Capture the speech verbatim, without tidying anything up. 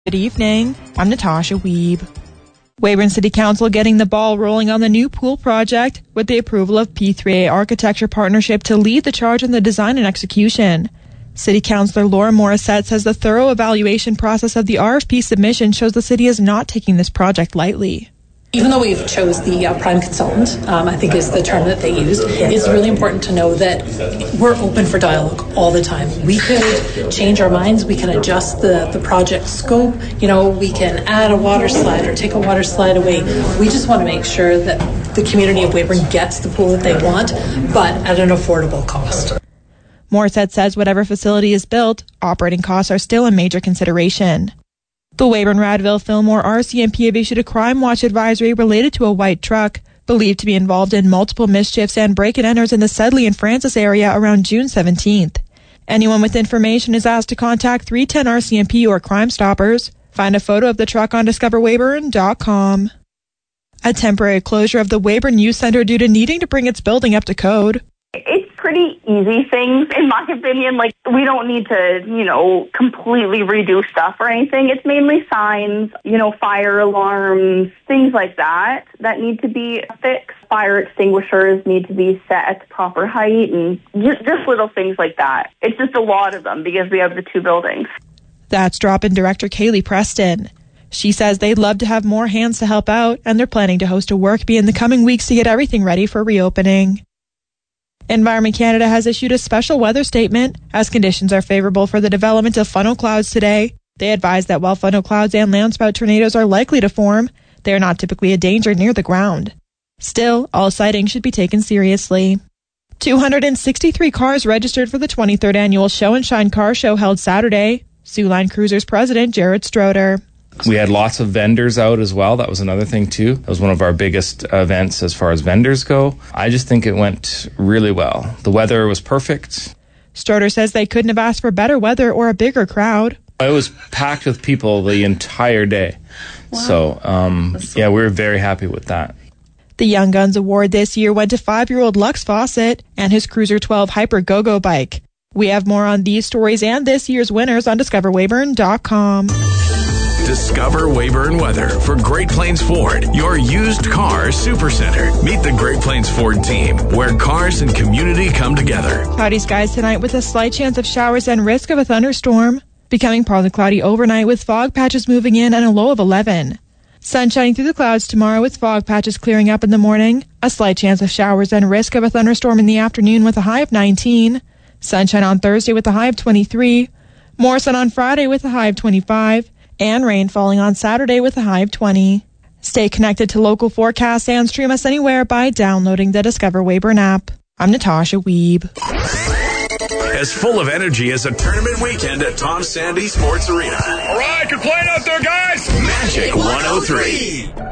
Good evening. I'm Natasha Weeb. Weyburn City Council getting the ball rolling on the new pool project with the approval of P three A Architecture Partnership to lead the charge in the design and execution. City Councillor Laura Morissette says the thorough evaluation process of the R F P submission shows the city is not taking this project lightly. Even though we've chose the uh, prime consultant, um, I think is the term that they use, it's really important to know that we're open for dialogue all the time. We could change our minds, we can adjust the, the project scope, you know, we can add a water slide or take a water slide away. We just want to make sure that the community of Weyburn gets the pool that they want, but at an affordable cost. Morissette says whatever facility is built, operating costs are still a major consideration. The Weyburn-Radville Fillmore R C M P have issued a crime watch advisory related to a white truck believed to be involved in multiple mischiefs and break-and-enters in the Sedley and Francis area around June seventeenth. Anyone with information is asked to contact three ten R C M P or Crime Stoppers. Find a photo of the truck on discover weyburn dot com. A temporary closure of the Weyburn Youth Centre due to needing to bring its building up to code. It's pretty easy things, in my opinion. Like, we don't need to, you know, completely redo stuff or anything. It's mainly signs, you know, fire alarms, things like that that need to be fixed. Fire extinguishers need to be set at the proper height and just, just little things like that. It's just a lot of them because we have the two buildings. That's Drop-In Director Kaylee Preston. She says they'd love to have more hands to help out, and they're planning to host a work bee in the coming weeks to get everything ready for reopening. Environment Canada has issued a special weather statement as conditions are favorable for the development of funnel clouds today. They advise that while funnel clouds and landspout tornadoes are likely to form, they are not typically a danger near the ground. Still, all sightings should be taken seriously. two hundred sixty-three cars registered for the twenty-third annual Show and Shine Car Show held Saturday. Soo Line Cruisers President Jared Stroder. We had lots of vendors out as well. That was another thing, too. That was one of our biggest events as far as vendors go. I just think it went really well. The weather was perfect. Stroder says they couldn't have asked for better weather or a bigger crowd. It was packed with people the entire day. Wow. So, um, so yeah, we were very happy with that. The Young Guns Award this year went to five-year-old Lux Fawcett and his Cruiser twelve Hyper Go-Go bike. We have more on these stories and this year's winners on discover weyburn dot com. Discover Weyburn Weather for Great Plains Ford, your used car supercenter. Meet the Great Plains Ford team, where cars and community come together. Cloudy skies tonight with a slight chance of showers and risk of a thunderstorm. Becoming partly cloudy overnight with fog patches moving in and a low of eleven. Sun shining through the clouds tomorrow with fog patches clearing up in the morning. A slight chance of showers and risk of a thunderstorm in the afternoon with a high of nineteen. Sunshine on Thursday with a high of twenty-three. More sun on Friday with a high of twenty-five. And rain falling on Saturday with a high of twenty. Stay connected to local forecasts and stream us anywhere by downloading the Discover Weyburn app. I'm Natasha Weeb. As full of energy as a tournament weekend at Tom Sandy Sports Arena. All right, good playing out there, guys. Magic one oh three.